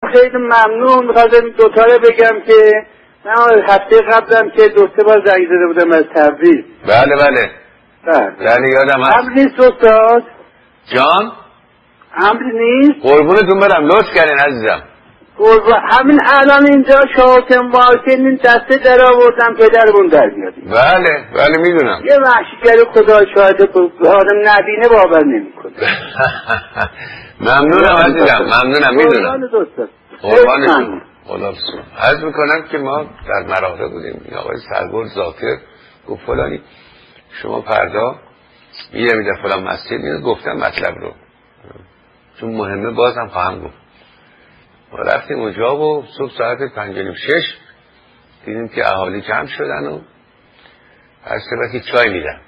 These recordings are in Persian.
خیلی ممنون. میخواستم دوتا رو بگم که من هفته قبلم که 2-3 بار زنگ زده بودم از تبریز. بله یادم هست. امر نیست استاد؟ جان؟ امر نیست؟ قربونتون برم، لطف کردین عزیزم. همین الان اینجا شاکم واکن این دسته در آوردم پدرمون در بیادیم. بله میدونم. یه وحشیگر خدا شاهده آدم نبینه باور نمی کنه. ممنونم عزیزم، ممنونم، میدونم. قربانتون. عرض میکنم که ما در مراحل بودیم، این آقای سرگل ذاکر گفت فلانی شما فردا میره فلان مسجد، اینو گفتم مطلب رو چون مهمه بازم خواهم گفت. ما رفتیم اونجا و صبح ساعت 5:30 دیدیم که اهالی جمع شدن و هر سبکی چای میدن.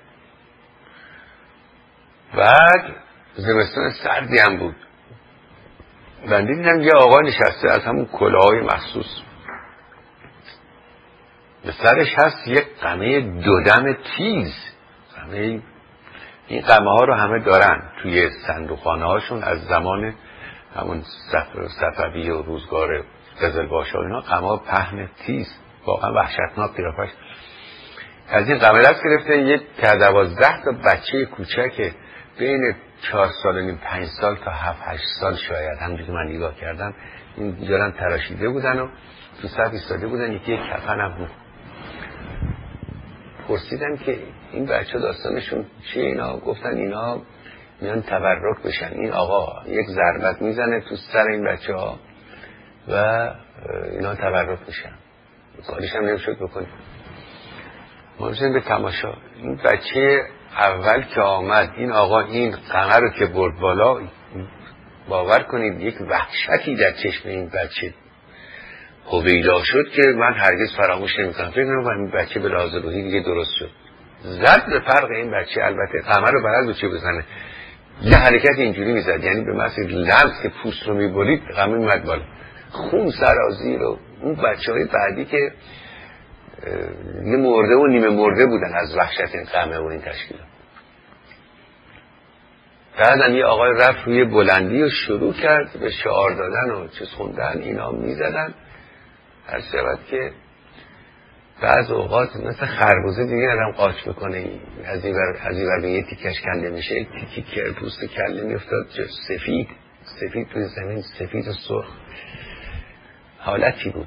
بعد زمستان سردی هم بود. من دیدم یه آقا نشسته از همون کلاهای مخصوص به سرش هست یک قمه 2 دم تیز. این قمه ها رو همه دارن توی صندوقخانه هاشون از زمان همون صفوی و روزگار قزلباشا و اینا. قمه پهن تیز واقعا وحشتناک قیافش. از این قمه دست گرفته یه 12 تا بچه کوچک بین 4 سال و نیم 5 سال تا 7-8 سال شاید، همونجوری که من نگاه کردم این جارن تراشیده بودن و تو صف ایستاده بودن، یکی کفن هم بود. پرسیدم که این بچه داستانشون چیه؟ اینا گفتن اینا میان تبرک بشن. این آقا یک ضربت میزنه تو سر این بچه ها و اینا تبرک میشن. کاریش هم نمیشد بکنیم. ما رسیدیم به تماشا. این بچه اول که آمد این آقا این قمه رو که برد بالا، باور کنید یک وحشتی در چشم این بچه هویدا شد که من هرگز فراموش نمی‌کنم. فکر کنم این بچه به لحاظ روحی دیگه درست شد. زد به فرق این بچه. البته قمه رو بلد بود چه بزنه، یه حرکت اینجوری میزد، یعنی به مثل لمس که پوست رو میبرید قمه میمد بالا، خون سرازیر رو. اون بچه‌های بعدی که یه مرده و نیمه مرده بودن از وحشت این قمه و این تشکیلات. بعدم یه آقای رفت روی بلندی و شروع کرد به شعار دادن و چیز خوندن، اینا میزدن. هر شود که بعض اوقات مثل خربوزه دیگه آدم قاچ بکنه، از این ور به یه تیکش کنده میشه، یک تیکی پوست کله میافتاد سفید توی زمین، سفید و سرخ حالتی بود.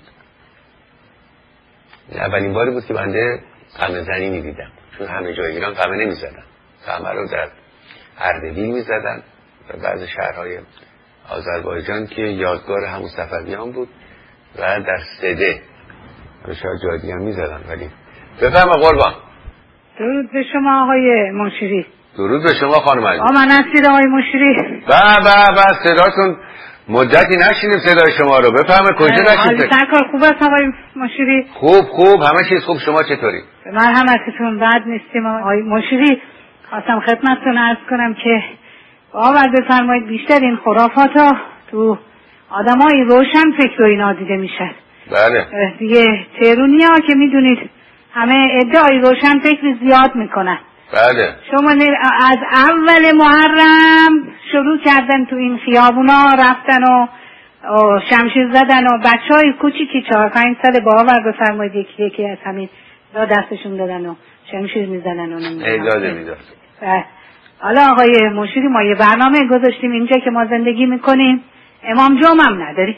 اولین باری بود که بنده قمه زنی میدیدم، چون همه جای ایران قمه نمیزدن. قمه رو در اردبیل میزدن و بعض شهرهای آذربایجان که یادگار همون صفویان بود و در سده شاید جای دیگه هم میزدن. ولی بفرما قربان. درود به شما آقای مشیری. درود به شما خانم عزیز. من هستید آقای مشیری. با صداتون مدتی نشینیم صدای شما رو. بفرمایید کجا نشید؟ سرکار خوب است آقای مشیری؟ خوب همه چیز خوب. شما چطوری؟ مرحمتتون بد نیستیم آقای مشیری. خواستم خدمتتون عرض کنم که باور بفرمایید بیشتر این خرافات ها تو آدمای روشن فکر و اینا دیده میشن. بله دیگه تهرونی ها که میدونید همه ادعای روشن فکر زیاد میکنن. بله شما از اول محرم شروع کردن تو این خیابونا رفتن و شمشیر زدن و بچهای کوچیکی 4-5 سال باور بفرمایید یکی از همین را دستشون دادن و شمشیر میزنن و اجازه میداد. حالا آقای مشیری ما یه برنامه گذاشتیم اینجا که ما زندگی میکنیم، امام جمعه هم نداریم،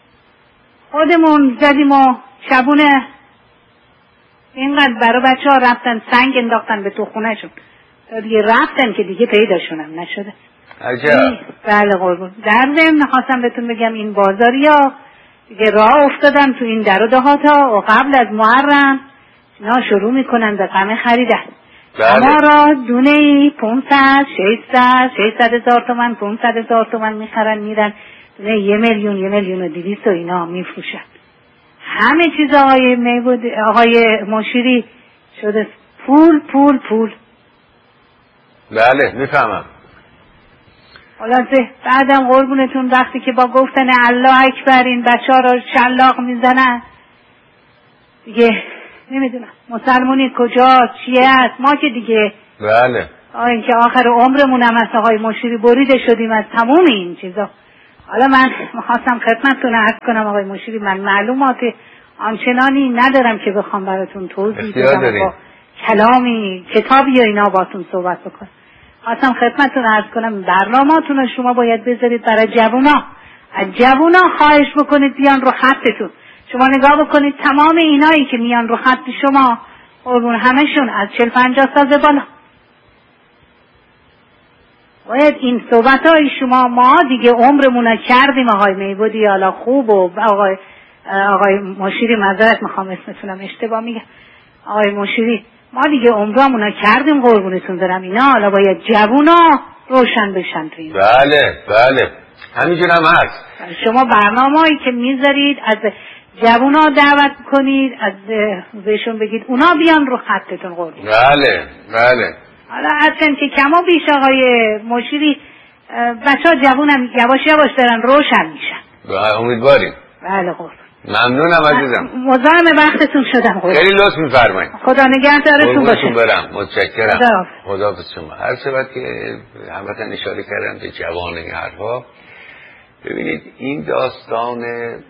خودمون زدیم و شبونه اینقدر برای بچه ها رفتن سنگ انداختن به تو خونه شون دیگه رفتن که دیگه پیداشون هم نشده. عجب. بله قربون. در ضمن خواستم بهتون بگم این بازاری ها دیگه راه افتادن تو این در و دهات ها و قبل از محرم اینا شروع میکنن به قمه خریدن. اما را دونه 500 600 هزار تومن 500 هزار تومن میخرن میرن دونه 1 میلیون 1 میلیون و 200 اینا میفروشن. همه چیز آقای مشیری شده پول. بله میفهمم. خلاصه بعدم قربونتون وقتی که با گفتن الله اکبر این بچه ها را شلاق میزنن دیگه نمیدونم مسلمونی کجا چیه است. ما که دیگه بله این که آخر عمرمون هم از آقای مشیری بریده شدیم از تموم این چیزا. حالا من میخواستم خدمتتون عرض کنم آقای مشیری، من معلومات آنچنانی ندارم که بخوام براتون توضیح بدم با کلامی کتابی یا اینا باتون صحبت بکنم. خواستم خدمتتون عرض کنم برنامه‌تون رو شما باید بذارید برای جوونا. از جوونا خواهش بکنید بیان رو خطتون. شما نگاه بکنید تمام اینایی که میان رو خط شما قربون همشون از 40-50 سال بالا. باید این صحبت‌های شما ما دیگه عمرمون کردیم آقای میبودی حالا خوب و آقای مشیری معذرت میخوام اسمتونم اشتباه میگم آقای مشیری ما دیگه عمرمون کردیم قربونتون برم. اینا حالا باید جوونا روشن بشن تو این. بله همینجور هم هست. شما برنامه‌ای که میذارید از جوونا دعوت کنید از بهشون بگید اونا بیان رو خطتون قربون. بله حالا هرچند که کما بیش آقای مشیری بچه‌ها جوونم یواش دارن روشن میشن. امیدواریم. بله قربون. ممنونم عزیزم. مزاحم وقتتون شدم قربون. خیلی لطف می‌فرمایید. خدا نگهدارتون باشه. برم. متشکرم. خداحافظ شما. هر شبت که هموطن اشاره کردن به جوان این حرفا. ببینید این داستان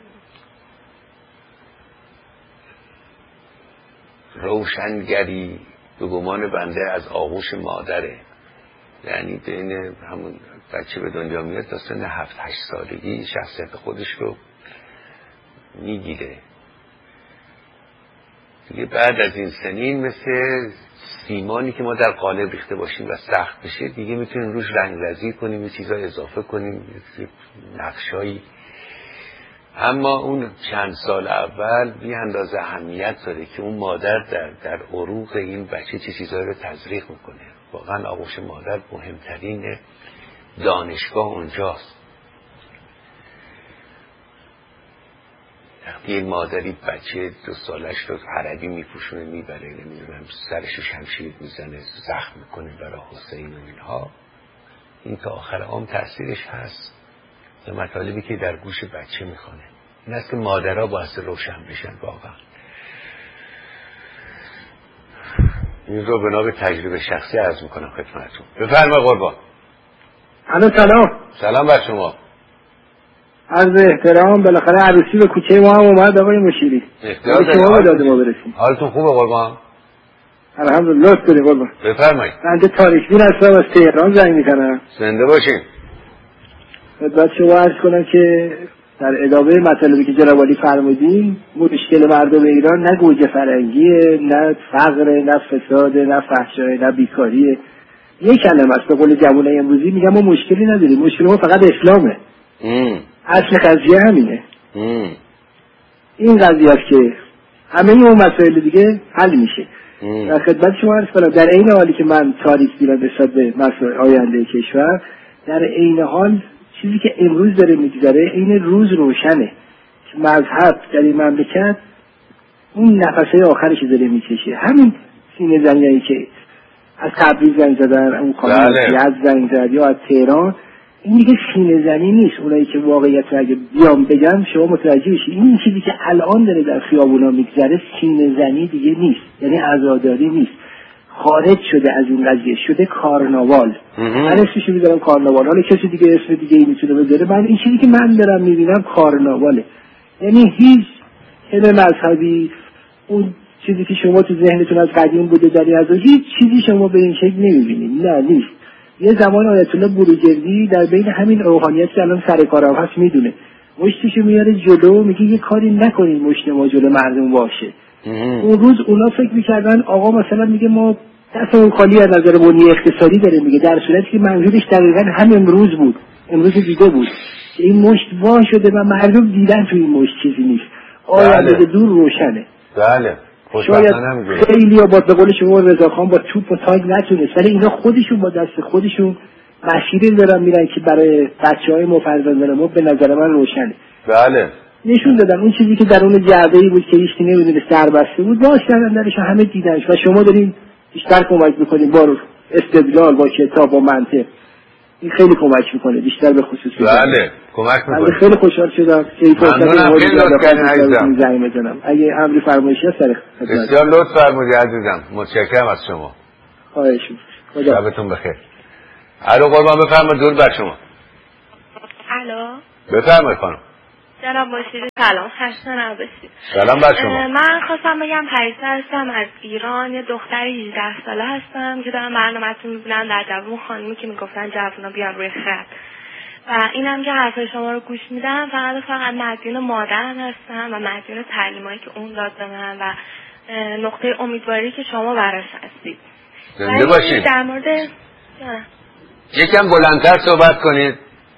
روشنگری به گمان بنده از آغوش مادره، یعنی بین همون بچه به دنیا میاد تا سن 7-8 سالگی شخصیت خودش رو میگیره دیگه. بعد از این سنین مثل سیمانی که ما در قالب ریخته باشیم و سخت بشه دیگه میتونیم روش رنگ‌رزی کنیم، یه چیزای اضافه کنیم، نقشایی. اما اون چند سال اول بی اندازه اهمیت داره که اون مادر در عروق این بچه چه چیزایی رو تزریق میکنه. واقعا آغوش مادر مهمترین دانشگاه اونجاست. وقتی این مادری بچه 2 سالش رو حربی میپوشونه میبره، نمیدونم سرش رو شمشیر میزنه زخم میکنه برای حسین و اینها، این تا آخر عمر تأثیرش هست. به مطالبی که در گوش بچه میخونه این است که مادرها باعث روشن بشن. واقعا این رو بنا به تجربه شخصی عرض میکنم خدمتتون. بفرمایید قربان. الو سلام بر شما. عرض احترام. بالاخره عروسی به کوچه ما هم اومد آقای مشیری. شما داده ما برسیم. حالتون خوبه قربان؟ الحمدلله. لطف کنید قربان. بفرمایید. بنده تاریخ بین هستم از تهران زنگ میزنم. زنده باشین. خدمت شما عرض کنم که در ادامه مطالبی که جناب عالی فرمودین، مشکل مردم ایران نه گوجه فرنگیه، نه فقر، نه فساد، نه فحشای، نه بیکاریه. یک کلمه است. به قول جوانای امروزی میگم ما مشکلی نداریم، مشکل ما فقط اسلامه. اصل قضیه همینه. این قضیه است که همه اون مسائل دیگه حل میشه. در خدمت شما عرض کنم در عین حالی که من تاریخ دیدم نسبت به مسائل آینده کشور، در عین حال چیزی که امروز داره میگذره این روز روشنه که مذهب در این مملکت اون نفسه آخرش داره میکشه. همین سینه زنیایی که از تبریز زنگ زدن، اون کامل از زنگ زد یا از تهران، این دیگه سینه زنی نیست. اونایی که واقعیت رو اگه بیام بگم شما متوجه بشید این چیزی که الان داره در خیابونا میگذره سینه زنی دیگه نیست، یعنی عزاداری نیست، خارج شده از این قضیه، شده کارناوال. من اسمشو میذارم کارناوال، حالا کسی دیگه اسم دیگه ای میتونه بذاره، من این چیزی که من دارم میبینم کارناواله. یعنی هیچ علم مذهبی اون چیزی که شما تو ذهنتون از قدیم بوده در از هیچ چیزی شما به این شکل نمیبینید. نه نیست. یه زمان آیت الله بروجردی در بین همین روحانیت که الان سر کارم هست میدونه، مشتشو میاره جلو، میگه یه کاری نکنید مشت ما جلو مردم باشه. اون روز اونا فکر میکردن آقا مثلا میگه ما دستمون خالی از نظر بنیه اقتصادی داره، میگه در صورتی که منظورش دقیقاً هم امروز بود، امروز دیده بود که این مشت وا شده و مردم دیدن تو این مشت چیزی نیست. آینده دور روشنه. بله. شاید خیلی ها به قول شما رضاخان با توپ و تاگ نتونست، ولی اینا خودشون با دست خودشون مسیری دارن میرن که برای بچه‌های ما فرزندان ما به نظر من روشنه. بله. نشون دادن اون چیزی که در اون جعبه‌ای بود که هیچ کی نمی‌دونه سر بسته بود، باز کردن درش همه دیدنش و شما دارین بیشتر کمک می‌کنین با استدلال، با کتاب، با منطق. این خیلی کمک می‌کنه بیشتر به خصوص. بله، کمک می‌کنه. من خیلی خوشحال شدم که این فرصت زنگ بزنم. اگه امری فرمایشی هست سر خدمت. بسیار لطف فرمودید عزیزم. متشکرم از شما. خواهش می‌کنم. شبتون بخیر. الو قربان بفرمایید دور بر شما. الو. بفرمایید خانم. جناب باشید سلام، خسته نباشید. سلام بر شما. من خواستم بگم پریسا هستم از ایران، یه دختر 18 ساله هستم که دارم برنامه‌تون می‌بینم در جوون خانمی که میگفتن جوونا بیان روی خط و اینم که حرفای شما رو گوش میدم. فقط مدیون مادرم هستم و مدیون تعلیمایی که اون داد به من و نقطه امیدواری که شما براش هستید. زنده باشید. در مورد یکم بلندتر صحبت کنید.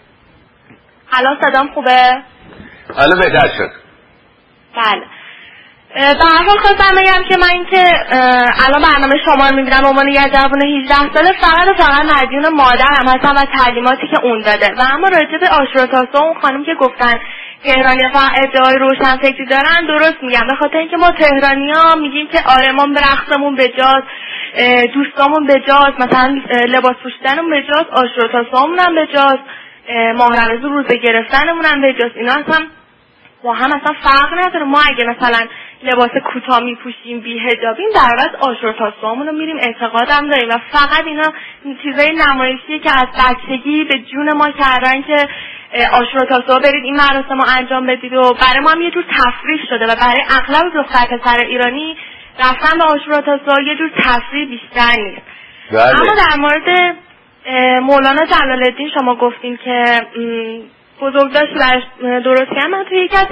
الان صدام خوبه؟ الان بهتر شد. بله. به هر حال خواستم بگم که من اینکه الان برنامه شما رو میبینم به عنوان یه جوان 18 ساله فقط مدیون مادرم هستم و تعلیماتی که اون داده. و اما راجع به آشورا تاسوعا اون خانم که گفتن تهرانی‌ها فقط ادعای روشن فکری دارن، درست میگم، به خاطر اینکه ما تهرانی‌ها میگیم که آره ما رقصمون بجاست، دوستامون بجاست، مثلا لباس پوشیدنمون بجاست، آشورا تاسوعامون هم بجاست، ماه رمضان روزه گرفتنمون هم بجاست. اینا اصلا با هم اصلا فرق نداره. ما اگه مثلا لباس کوتاه میپوشیم بی حجابیم در عوض آشورا تاسوعامون رو میریم اعتقادم داریم و فقط اینا چیزای نمایشیه که از بچگی به جون ما کردن که آشورا تاسوعا برید این مراسم رو انجام بدید و برای ما هم یه جور تفریح شده و برای اغلب دختر پسر ایرانی رفتن به آشورا تاسوعا یه جور تفریح بیشتر نیست. اما در مورد مولانا جلال‌الدین شما گفتین که بزرگداشت برش درست کردن. من توی یکی از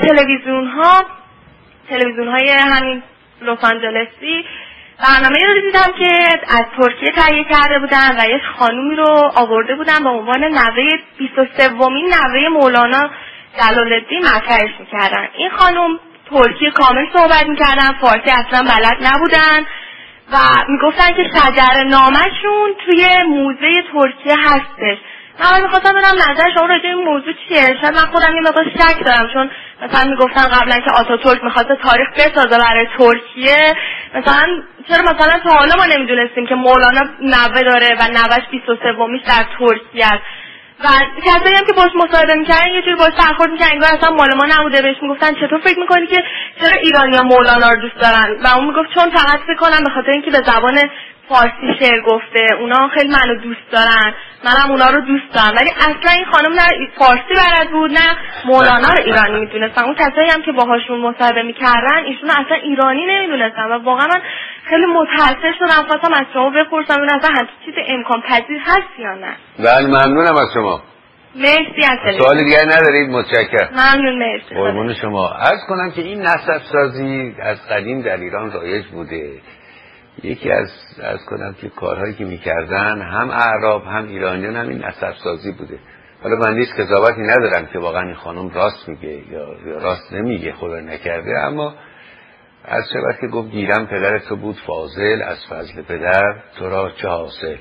تلویزیون‌های همین لس آنجلسی برنامه‌ای رو دیدم که از ترکیه تهیه کرده بودن و یه خانومی رو آورده بودن به عنوان نوه 23مین نوه مولانا جلال‌الدین مطرحش می‌کردن. این خانوم ترکی کامل صحبت می‌کردن، فارسی اصلا بلد نبودن و میگفتن که شجر نامشون توی موزه ترکیه هستش. من میخواستم بدم نظر شما راجع به این موضوع چیه؟ شاید من خودم یه مقدار شک دارم، چون مثلا میگفتن قبلا که آتاتورک میخواسته تاریخ بسازه برای ترکیه. چرا مثلا تا حالا ما نمیدونستیم که مولانا نوه داره و نوهش 23میش در ترکیه است و کسایی هم که باش مصاحبه میکردن یه جوری باش برخورد میکردن انگار اصلا مال ما نبوده. بهش میگفتن چطور فکر میکنی که چرا ایرانی‌ها مولانا رو دوست دارن و اون میگفت چون فقط فکر کنم به خاطر اینکه به زبان فارسی شعر گفته، اونا خیلی منو دوست دارن، منم اونا رو دوست دارم. ولی اصلا این خانم نه فارسی بلد بود نه مولانا رو ایرانی میدونستن. اون کسایی هم که باهاشون مصاحبه میکردن ایشون اصلا ایرانی نمیدونستن و واقعا من خیلی متأثر شدم. خواستم از شما بپرسم این اصلا همچین چیز امکان پذیر هست یا نه؟ بله ممنونم از شما. مرسی. از سوال دیگه ندارید؟ متشکرم. ممنون. مرسی. قربون شما. عرض کنم که این نسب سازی از قدیم در ایران رایج بوده. یکی از کنم که کارهایی که میکردن هم اعراب هم ایرانیان هم این نسب سازی بوده. حالا من هیچ قضاوتی ندارم که واقعا این خانم راست میگه یا راست نمیگه، خدا نکرده، اما از شبت که گفت گیرم پدر تو بود فاضل، از فضل پدر تو را چه حاصل.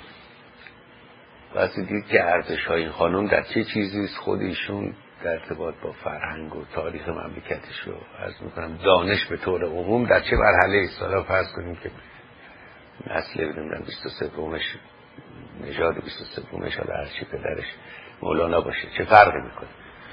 وقتی دید که ارزش های این خانم در چه چیزیست، خود ایشون در ارتباط با فرهنگ و تاریخ مملکتش رو عرض میکنم دانش به طور عموم در چه مرحله است. حالا فرض کنیم که نسل بدونم 23مش نژاد 23مش حالا هرچی پدرش مولانا باشه چه فرقی میکنه.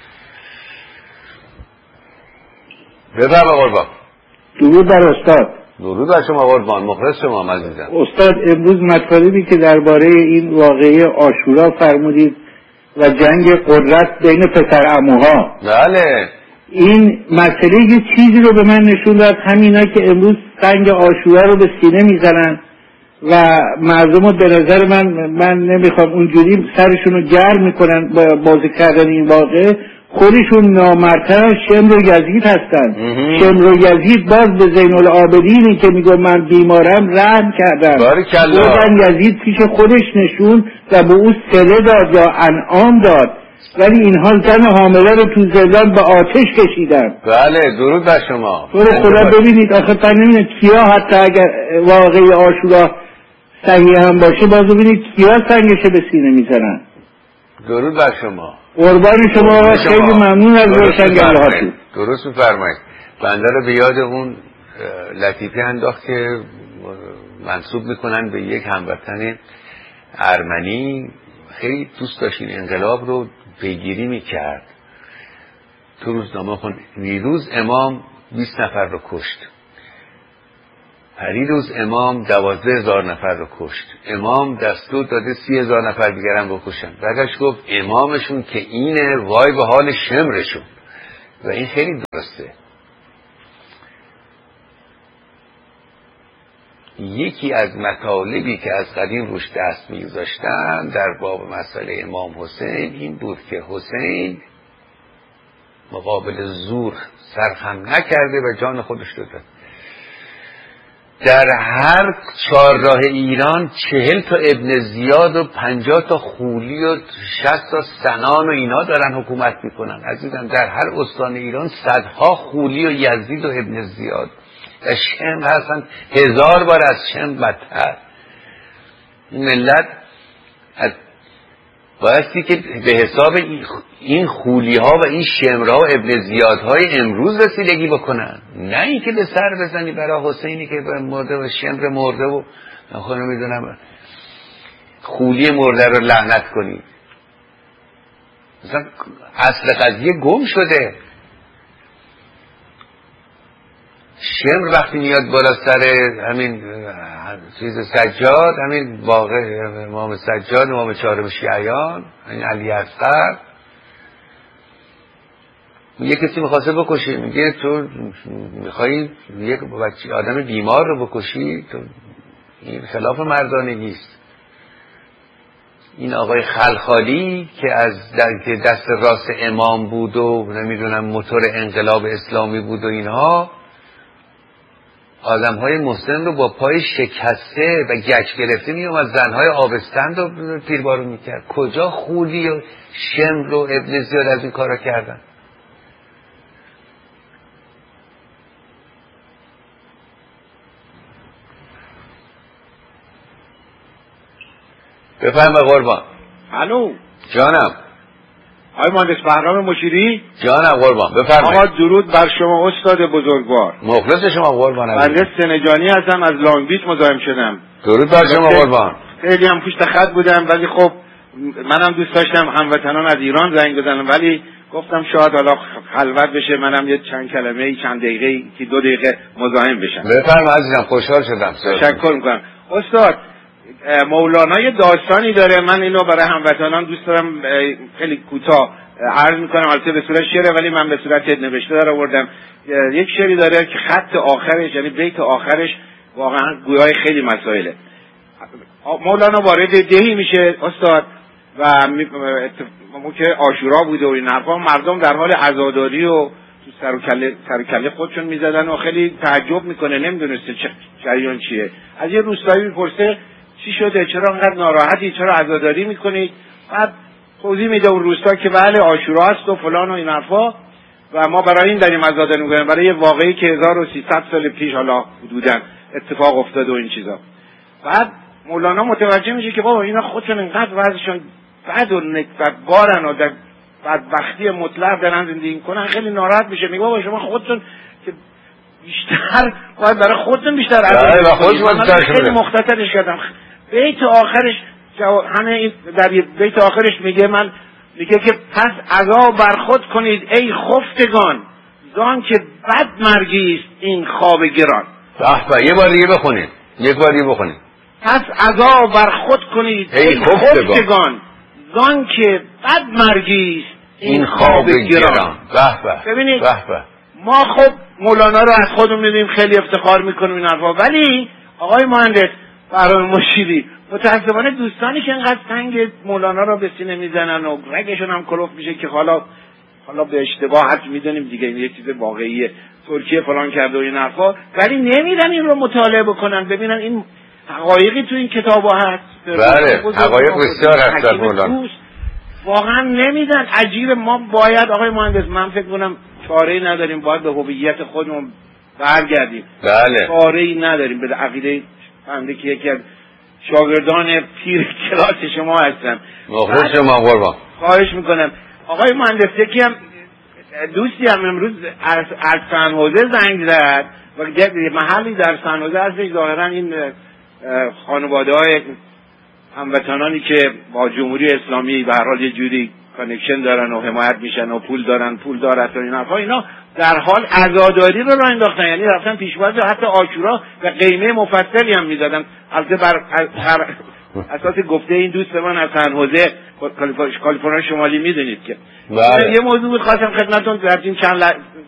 بفرما قربان. درود بر استاد. درود بر شما قربان، مخلص شما عزیزم. استاد امروز مطالبی که درباره این واقعه عاشورا فرمودید و جنگ قدرت بین پسرعموها، بله، این مسئله یه چیزی رو به من نشون داد، همینا که امروز سنگ عاشورا رو به سینه میزنن و مردم رو به نظر من نمیخوام اونجوری سرشون رو گرم میکنن با بازی کردن این واقعه، خودشون نامرتن شمر و یزید هستن. شمر و یزید باز به زین العابدینی که میگه من بیمارم رحم کردن، بودن یزید پیش خودش نشون و به او سله داد یا انعام داد، ولی اینها زن حامله رو تو زندان به آتش کشیدن. بله درود بر شما. خدا ببینید آخه من نمیدونم کیا حتی اگر واقعی عاشورا صحیح هم باشه باز ببینید کیا سنگشه به سینه میزنن. درود بر شما. قربان شما. خیلی ممنون از روشنگری‌هاتون. درست می‌فرمایید. بنده رو به یاد اون لطیفه انداخت که منسوب میکنن به یک هموطن ارمنی خیلی دوست داشت این انقلاب رو پیگیری میکرد. تو روزنامه خوند دیروز امام 20 نفر رو کشت. پریروز امام 12,000 نفر رو کشت. امام دستور داده 30,000 نفر دیگرم بکشن. بعدش گفت امامشون که اینه، وای به حال شمرشون. و این خیلی درسته. یکی از مطالبی که از قدیم روش دست می‌گذاشتن در باب مسئله امام حسین این بود که حسین مقابل زور سرخم نکرده و جان خودش رو داد. در هر چهارراه ایران 40 تا ابن زیاد و 50 تا خولی و 60 تا سنان و اینا دارن حکومت میکنن. عزیزم در هر استان ایران صدها خولی و یزید و ابن زیاد و شم هستن، 1000 بار از شم بدتر. این ملت بایستی که به حساب این خولی ها و این شمرها و ابن زیادهای امروز رسیدگی بکنن، نه این که به سر بزنی برای حسینی که مرده و شمر مرده و خودم میدونم خولی مرده رو لعنت کنی. مثلا اصل قضیه گم شده. شمر وقتی میاد بالا سر همین چیز سجاد، همین واقع امام سجاد، امام چهارم شیعیان، این علی اصغر، یه کسی میخواسته بکشی، میگه تو میخوایی یک بچه آدم بیمار رو بکشی، تو این خلاف مردانگیست. این آقای خلخالی که از دست راست امام بود و نمیدونم موتور انقلاب اسلامی بود و اینها، آدم‌های مسلم رو با پای شکسته و گچ گرفته میومد زن‌های آبستن رو تیربارون میکرد. کجا خولی و شمر و ابن زیاد از این کارا کردن؟ بفرما قربان. الو جانم. آقای مهندس بهرام مشیری؟ جانم قربان، بفرمایید. آقا درود بر شما استاد بزرگوار. مخلص شما قربان. بنده سنجانی هستم، از لانگ بیچ مزاحم شدم. درود بر شما قربان. خیلی هم پشت خط بودم، ولی خب منم دوست داشتم هموطنان از ایران زنگ بزنم، ولی گفتم شاید حالا خلوت بشه، منم یه چند کلمه چند دقیقه که 2 دقیقه مزاحم بشم. بفرمایید عزیزم، خوشحال شدم. تشکر میکنم. استاد مولانا یه داستانی داره، من اینو برای هموطنان دوست دارم خیلی کوتاه عرض میکنم، البته به صورت شعر ولی من به صورت نوشته در آوردم. یک شعری داره که خط آخرش یعنی بیت آخرش واقعا گویای خیلی مسائله. مولانا وارد دهی میشه استاد و که عاشورا بوده و این حرفا، مردم در حال عزاداری و تو سر و کله خودشون میزدن و خیلی تعجب میکنه، نمیدونسته جریان چیه. از یه روستایی میپرسه چی شده، چرا انقدر ناراحتی، چرا عزاداری میکنید؟ بعد توضیح میده اون روستا که بله عاشورا است و فلان و این حرفا و ما برای این داریم عزاداری میکنیم، برای یه واقعی که 1300 سال پیش حالا حدوداً اتفاق افتاده و این چیزا. بعد مولانا متوجه میشه که بابا اینا خودشون اینقدر وضعشون بد و نکبتبارن و در بدبختی مطلق دارن زندگی میکنن، خیلی ناراحت میشه. میگه بابا شما خودتون که بیشتر باید برای خودتون بیشتر عزاداری کنید. خیلی مختصرش کردم. بیت آخرش همه در بیت آخرش میگه که پس عزا بر خود کنید ای خفتگان، زان که بد مرگی است این خواب گران. یه بار دیگه بخونید، یک بار دیگه بخونید. پس عزا بر خود کنید ای خفتگان، زان که بد مرگی است این خواب گران. ببینید ما خب مولانا رو از خودمون میدونیم، خیلی افتخار میکنیم این حرفا، ولی آقای مهندس بهرام مشیری متاسفانه دوستانی که انقدر سنگ مولانا رو به سینه میزنن و رگشون هم کلوف میشه که حالا به اشتباه حد میدونیم دیگه این یه چیز واقعیه، ترکیه فلان کرده و این حرفا، ولی نمیرن این رو مطالعه بکنن ببینن این حقایقی تو این کتابا هست. بله حقایق بسیار هست در مولانا، واقعا نمیدن. عجیبه. ما باید آقای مهندس، من فکر کنم چاره‌ای نداریم، باید به هویت خودمون برگردیم. بله چاره‌ای نداریم. به عقیده بنده که یکی از شاگردان پیر کلاس شما هستم. مخلص شما قربان. خواهش میکنم آقای مهندس. یکی هم دوستی هم امروز از سن‌حوزه زنگ زد و محلی در سن‌حوزه هستش، ظاهرا این خانواده‌های هموطنانی که با جمهوری اسلامی به هر حال یه جوری کانکشن دارن و حمایت میشن و پول دارن، پول دارن و اینا در حال عزاداری رو راه انداختن، یعنی رفتن پیشواز حتی عاشورا و قیمه مفصلی هم میدادن. البته بر اساس گفته این دوست من از سن خوزه کالیفرنیا شمالی میدونید که یه موضوع بود خواستم خدمتتون در این چند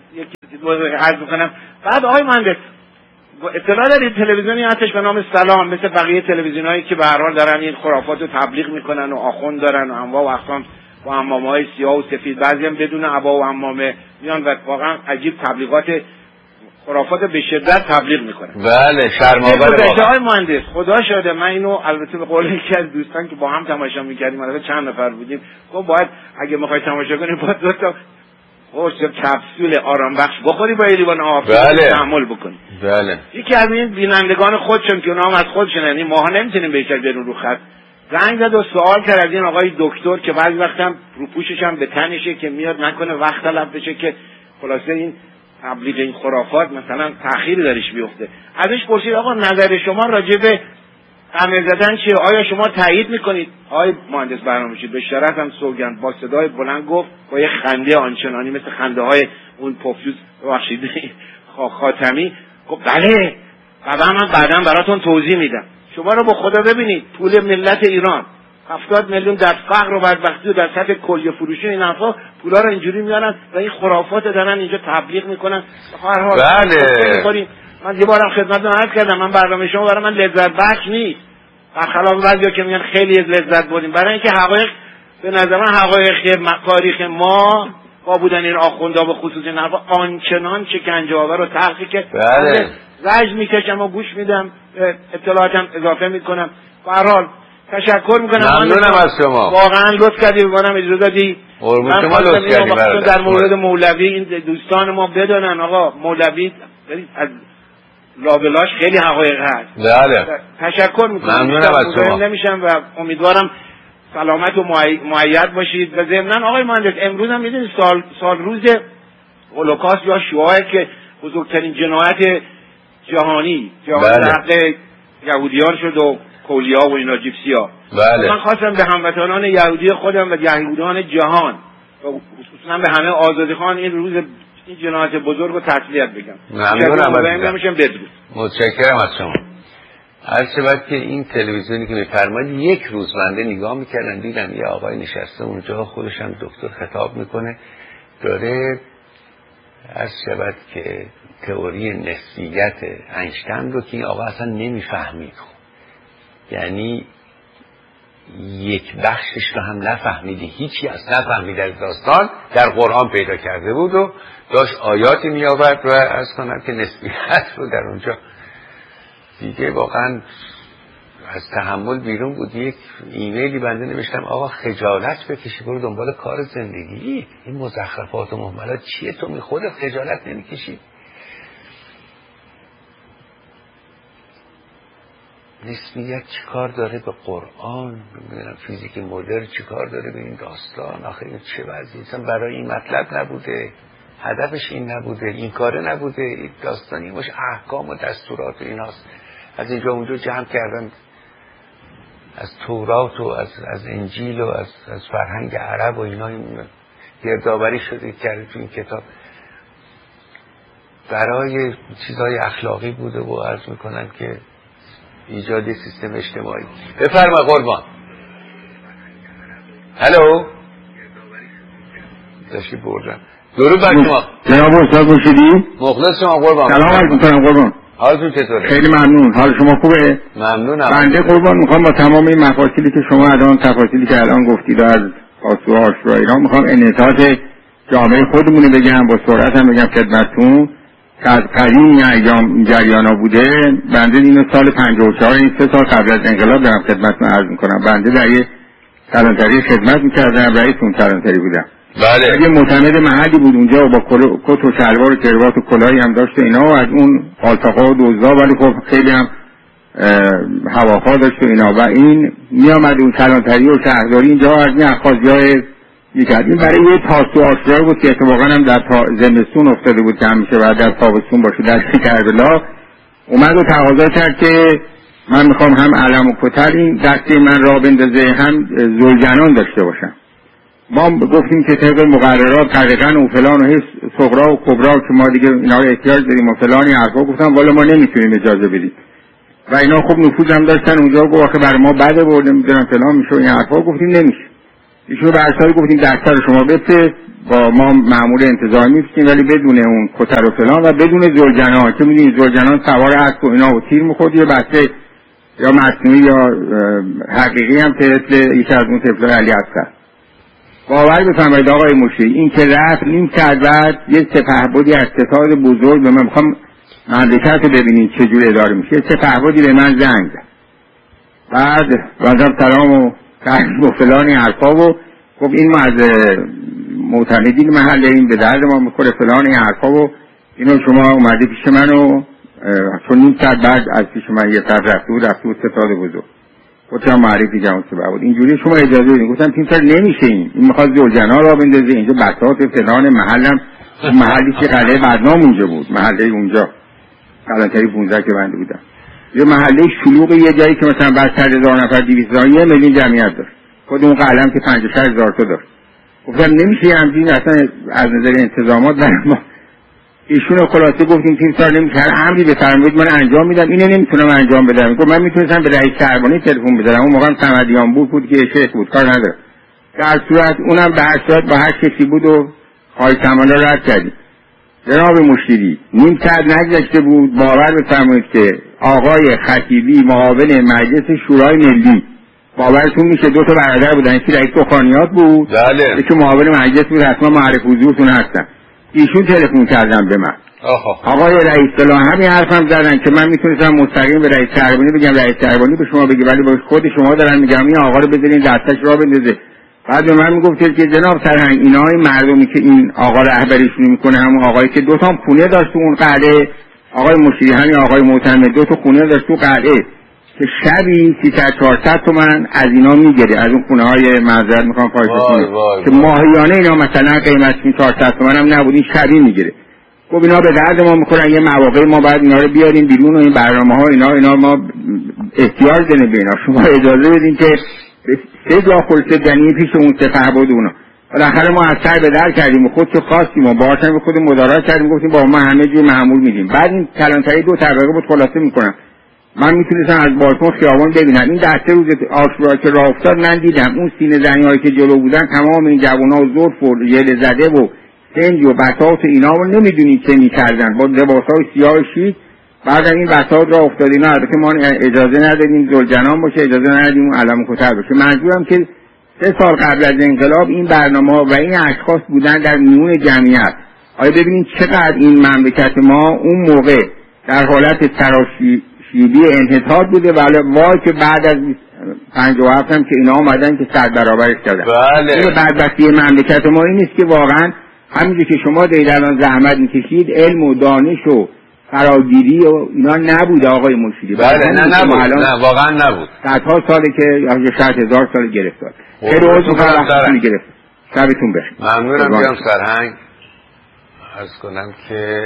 عرض بکنم. بعد آقای مهندس اطلاع دارید تلویزیونی هستش به نام سلام، مثل بقیه تلویزیونایی که به هر حال دارن این خرافات رو تبلیغ میکنن و آخوند دارن و انواع و اقسام با عمامه‌های سیاه و سفید، بعضی هم بدون عبا و عمامه میان و واقعا عجیب تبلیغات خرافات به شدت تبلیغ میکنن. بله شرم‌آور آقای مهندس خدا شاده من اینو البته به قول یکی از دوستان که با هم تماشا میکردیم البته چند نفر بودیم گفت باید اگه میخوای تماشا کنی باید دو تا قرص کپسول آرام بخش بخوری با لیوان آب تحمل بکنی. بله. یکی از این بینندگان خودشون که اونها هم از خودشون یعنی ماها نمیتونیم بهش برون رو خط زنگ زد و سوال کرد از این آقای دکتر که بعضی وقتا رو پوشش هم به تنشه که میاد نکنه وقت طلب بشه که خلاصه این تبلیغ این خرافات مثلا تأخیر درش بیفته. ازش پرسید آقا نظر شما راجع به قمع زدن چیه؟ آیا شما تایید میکنید؟ آقای مهندس برنامه‌شید به شرف هم سوگند با صدای بلند گفت با یه خنده آنچنانی مثل خنده های اون پوفیوز ببخشید خاتمی گفت بله من بعدا براتون توضیح میدم. شما رو با خدا ببینید پول ملت ایران 70 میلیون در فقر و بدبختی و در سطح کلیه فروشی این حرفا پولا رو اینجوری میارن و این خرافات دارن اینجا تبلیغ میکنن. هر حال بله من یه بارم خدمتتون عرض کردم من برنامه شما برای من لذت بخش نیست، برخلاف بعضیا که میگن خیلی لذت بردیم، برای اینکه حقایق به نظر من حقایق تاریخ ما با بودن این آخوندا به خصوص این حرفا آنچنان شکنجه‌آور و تلخی که بله زجر میکشم و گوش میدم اطلاعاتم اضافه میکنم. به هر حال تشکر میکنم. ممنونم از شما. واقعا لطف کردی بگم اجازه دادی. من لطف کردم در مورد مولوی این دوستان ما بدونن آقا مولوی از لابلاش خیلی حقایق هست. بله. تشکر میکنم. ممنونم از شما. نمیشم و امیدوارم سلامت و مؤید باشید. و ضمناً آقای مهندس امروز هم میدونید سال روز هولوکاست یا شواه که بزرگترین جنایت جهانی حق یهودیان شد و کولیا و اینا جیپسیا. بله. من خواستم به هموطنان یهودی خودم و یهودیان جهان و خصوصا به همه آزادیخوان این روز این جنایت بزرگ رو تسلیت بگم. ممنونم. بدرود. متشکرم از شما. هر شود که این تلویزیونی که میفرمایید یک روز بنده نگاه میکردم دیدم یه آقای نشسته اونجا خودش هم دکتر خطاب میکنه داره هر شود که تئوری نسبیت اینشتین رو که این آقا اصلا نمیفهمید، یعنی یک بخشش رو هم نفهمیدی، هیچی از نفهمید از داستان در قرآن پیدا کرده بود و داشت آیاتی می آورد و از کنم که نسبیت رو در اونجا دیگه واقعا از تحمل بیرون بود. یک ایمیلی بنده نوشتم آقا خجالت بکشی برو دنبال کار زندگی، این مزخرفات و مهملات چیه تو خودت خجالت نمیکشی؟ نسبیت چی کار داره به قرآن؟ نمیدونم فیزیک مدرن چی کار داره به این داستان؟ آخه این چه وضعی؟ اصلا برای این مطلب نبوده، هدفش این نبوده، این کاره نبوده، این داستانی باش احکام و دستورات و ایناست. از اینجا اونجا جمع کردن از تورات و از انجیل و از فرهنگ عرب و اینا گردآوری شده کرده تو این کتاب برای چیزهای اخلاقی بوده و عرض میکنن که ایجاد سیستم اجتماعی. بفرما قربان. هلو داشتی بردم. درود بر شما جناب استاد مرشدی. مخلص شما قربان. سلام علیکم قربان. حالتون چطوره؟ خیلی ممنون. حال شما خوبه؟ ممنونم. بنده قربان میخوام با تمام این مفاصلی که شما الان تفاصیلی که الان گفتید از آسوها آشورا اینا میخوام انعطاف جامعه خودمونه بگم با سرعت هم بگم خدمتتون که از قدیم این ایام جریانا بوده. بنده اینو سال 54 این 3 سال قبل از انقلاب دارم خدمتتون عرض میکنم. بنده در یه کلانتری خدمت میکردم، رئیس اون کلانتری بودم. بله. یه معتمد محلی بود اونجا با کت و شلوار و کراوات و کلاهی هم داشت اینا و از اون قالتاقا و دوزا، ولی خب خیلی هم هواخواه داشت و اینا و این میامد اون کلانتری و شهرداری اینجا از این اخاذیای میکرد. این برای یه تاسو آشورا بود که اتفاقا هم در زمستون افتاده بود که همیشه بعد در تابستون باشه در کربلا. اومد و تقاضا کرد که من میخوام هم علم و کتر این دسته من را بندازه هم زلجنان داشته باشم. ما گفتیم که طبق مقررات تقریبا و فلان و حس صغرا و کبرا که ما دیگه اینا رو احتیاج داریم و فلانی حرفا، گفتم والا ما نمیتونیم اجازه بدیم و اینا خوب نفوذ هم داشتن اونجا، گفت آخه برای ما بده برده میدونم فلان میشه این حرفا. گفتیم نمیشه. ایشون به ارشاد گفتیم دفتر شما بفرست، با ما مأمور انتظامی می‌فرستیم ولی بدون اون کتر و فلان و بدون زلجنان، که میدونید زلجنان سوار اسب و اینا و تیر می‌خورد، یه بسته یا مصنوعی یا حقیقی هم طفل یکی از اون طفلای علی اصغر. باور بفرمایید آقای مشیری این که رفت نیم ساعت بعد یه سپهبدی از ستاد بزرگ به من، میخوام مملکت رو ببینید چجور اداره میشه، سپهبدی به من زنگ زد، بعد وزم سلام و تحریم و فلانی حرفا و گفت این ما از معتمدین محله این به درد ما میخوره فلانی حرفا و اینو شما اومده پیش من و چون نیم ساعت بعد از پیش من یه طرف رفته بود ستاد بزرگ. گفتم معرفی جمع سبب بود اینجوری شما اجازه بدین. گفتم تیم سر نمیشه، این میخواد زلجنا را بندازه اینجا، بساط فلان محلم محلی که قلعه بدنام اونجا بود، محله اونجا کلانتری 15 که بنده بودم، یه محله شلوغ یه جایی که مثلا بعد 100,000 نفر 200,000 1 میلیون جمعیت داشت، خود اون قلعه که 56,000 تا داشت. گفتم نمیشه همین اصلا از نظر انتظامات برای ما. ایشون خلاصه گفتیم تیم سال نمیشه، هر امری بفرمایید من انجام میدم، اینو نمیتونم انجام بدم. گفت من میتونستم به رئیس شهربانی تلفن بزنم، اون موقع صمدیان بود که شیخ بود، کار نداره. در صورت اونم به هر صورت با هر شکلی بود و خواهی تمالا رد کردیم. جناب مشیری نیم ساعت نگذشته بود، باور بفرمایید که آقای خطیبی معاون مجلس شورای ملی، باورتون میشه 2 تا برادر بودن، یکی رئیس دخانیات بود، یکی معاون مجلس بود، حتما معرف حضورتون هستن. ایشون تلفن کردن به من، آقای رئیس فلان همین حرفم زدن که من میتونستم مستقیم به رئیس شهربانی بگم، رئیس شهربانی به شما بگه، ولی با خود شما دارن میگم این آقا رو بذارین دستش را بندازه. بعد به من میگفتید که جناب سرهنگ اینا این مردمی که این آقا رهبریشون میکنه همون آقایی که 2 تا خونه داشت تو اون قلعه، آقای مشیری همین آقای معتمد 2 تا خونه داشت تو قلعه که شبی 300-400 تومن از اینا میگیره، از اون خونه های معذرت میخوام پایشتون که ماهیانه اینا مثلا قیمتشون 400 تومن هم نبود، این شبی میگیره. خب اینا به درد ما میخورن، یه مواقعی ما باید اینا رو بیاریم بیرون و این برنامه ها اینا ما احتیاج داریم به اینا. شما اجازه بدین که 3 جا خلصدنی پیش اون سپهبد اونا. بالاخره ما از سر به در کردیم و خودشو خواستیم و باهاش هم خود مدارات کردیم، گفتیم با ما همه جور معمول میدیم. بعد این کلانتری 2 طبقه بود، خلاصه میکنم من میتونستم از بالکن خیابان ببینم. این دسته روز آشورا که راه افتاد من دیدم اون سینه زنی هایی که جلو بودن تمام این جوونا و زلف و ژله زده و سنج و بساط و اینا رو نمیدونید چه میکردن با لباسای سیاه شیک. بعد این بساط راه افتاد اینا، البته ما اجازه ندادیم زلجنان باشه، اجازه ندادیم اون علم کتر باشه. منظورم که 3 سال قبل از انقلاب این برنامه و این اشخاص بودن در میون جمعیت. آیا ببینید چقدر این مملکت ما اون موقع در حالت سراشیبی انحطاط بوده، ولی وای که بعد از 57 هم که اینا آمدن که 100 برابرش کردن. بله. این بدبختی مملکت ما این نیست که واقعا همینجور که شما دارید الان زحمت میکشید علم و دانش و فراگیری و اینا نبود آقای مشیری. بله نبود، نه واقعا نبود. صدها ساله که یا شاید 1000 سال گرفتار. خیلی روز وقتی گرفت. شبتون بخیر. ممنونم جناب سرهنگ. عرض کنم که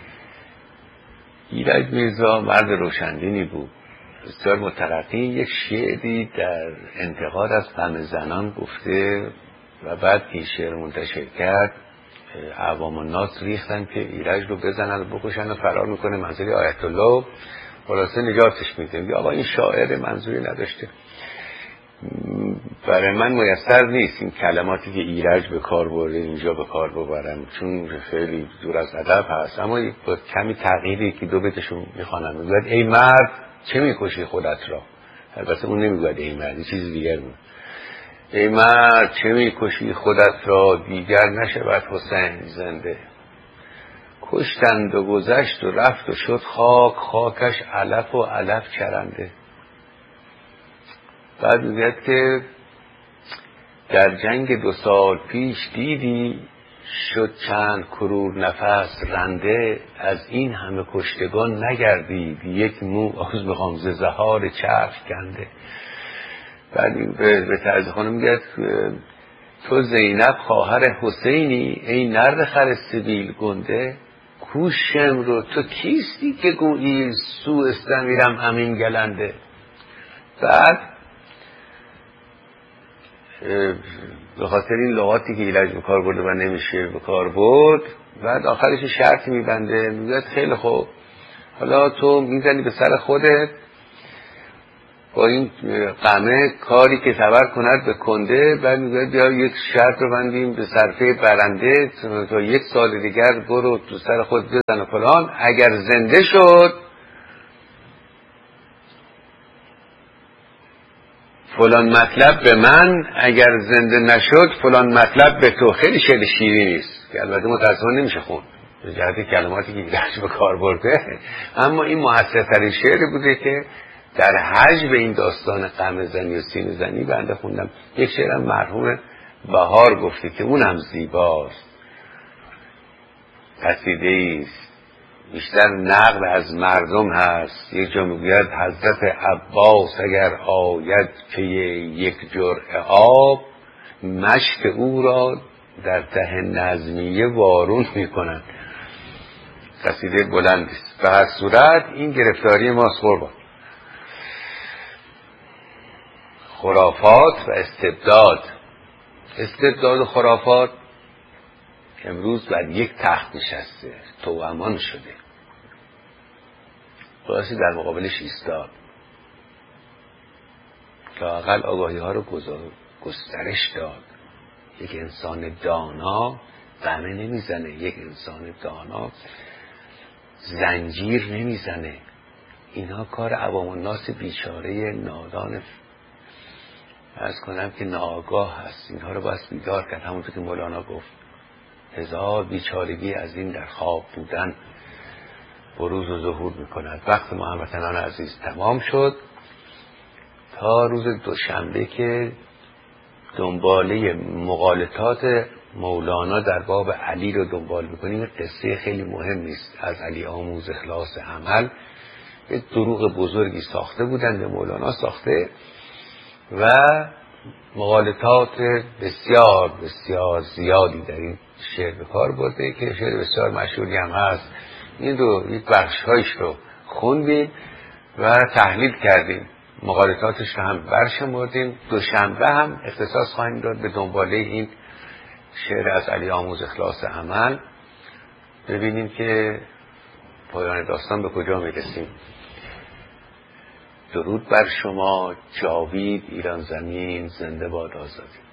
ایرج میرزا مرد روشندینی بود، بسیار مترقی. یک شعری در انتقاد از غم زنان گفته و بعد این شعر منتشر کرد. عوام الناس ریختن که ایرج رو بزنن و بکشن و فرار میکنه منزل آیت الله، خلاصه نجاتش میده. آقا این شاعر منظوری نداشته. برای من میسر نیست این کلماتی که ایرج به کار برده اینجا به کار ببرم، چون خیلی دور از ادب هست، اما با کمی تغییری که 2 بیتشون میخوانم. میگوید ای مرد چه میکشی خودت را. البته اون نمیگوید ای مرد، این چیز دیگر بود. ای مرد چه میکشی خودت را، دیگر نشود حسین زنده. کشتند و گذشت و رفت و شد خاک، خاکش علف و علف چرنده. بعد میگوید که در جنگ 2 سال پیش دیدی شد چند کرور نفس رنده، از این همه کشتگان نگردید یک مو آز بخوام ز زهار چرخ کنده. بعد به طرز خانم میگه تو زینب خواهر حسینی ای نرد خر سبیل گنده، کوشم رو تو کیستی که گویی سو استمیرم همین گلنده. بعد به خاطر این لغاتی که ایرج به کار برده و نمیشه به کار برد. بعد آخرش شرطی میبنده، میگه خیلی خوب حالا تو میزنی به سر خودت با این قمه کاری که تبر کند به کنده، بعد میگه بیا یک شرط رو بندیم به صرفه برنده تا 1 سال دیگر برو تو سر خود بزن و فلان، اگر زنده شد فلان مطلب به من، اگر زنده نشد فلان مطلب به تو. خیلی شعر شیرینی است که البته متأسفانه نمیشه خوند به جهت کلماتی که ایرج به کار برده، اما این موثرترین شعری بوده که در حجم این داستان غم زنی و سینه زنی بنده خوندم. یک شعرم مرحوم بهار گفته که اونم زیباست، قصیده است بیشتر نقل از مردم هست. یک جا میگوید حضرت عباس اگر آید که یک جرعه آب، مشک او را در ته نظمیه وارون میکنند. قصیده بلندی است. به هر صورت این گرفتاری ماست قربان. خرافات و استبداد و خرافات امروز بر یک تخت نشسته، توامان شده، بایستی در مقابلش ایستاد، لااقل آگاهی ها رو گسترش داد. یک انسان دانا قمه نمیزنه، یک انسان دانا زنجیر نمیزنه. اینها کار عوام الناس بیچاره نادان عرض کنم که ناآگاه هست. اینها رو باید بیدار کرد. همونطور که مولانا گفت 1000 بیچارگی از این در خواب بودن بروز و ظهور میکند. وقت ما هموطنان عزیز تمام شد. تا روز دوشنبه که دنباله مغالطات مولانا در باب علی رو دنبال میکنیم. قصه خیلی مهمی است از علی آموز اخلاص عمل. یک دروغ بزرگی ساخته بودن به مولانا ساخته و مغالطات بسیار بسیار زیادی در این شعر به کار برده که شعر بسیار مشهوری هم هست. این رو یک بخش‌هایش رو خوندیم و تحلیل کردیم، مغالطاتش رو هم برشمردیم. دوشنبه هم اختصاص خواهیم داد به دنباله این شعر از علی آموز اخلاص عمل، ببینیم که پایان داستان به کجا میرسیم. درود بر شما. جاوید ایران زمین زنده باد آزادی.